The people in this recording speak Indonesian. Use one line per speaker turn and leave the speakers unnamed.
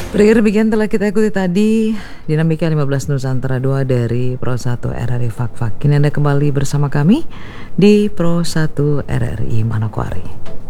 Berakhir demikian telah kita ikuti tadi Dinamika 15 Nusantara 2 dari Pro 1 RRI Fak-Fak. Kini Anda kembali bersama kami di Pro 1 RRI Manokwari.